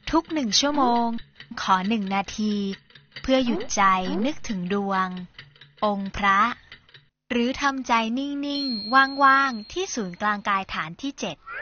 ทุก1 ชั่วโมงขอ1 นาทีเพื่อหยุดใจนึกถึงดวงองค์พระหรือทำใจนิ่งๆว่างๆที่ศูนย์กลางกายฐานที่7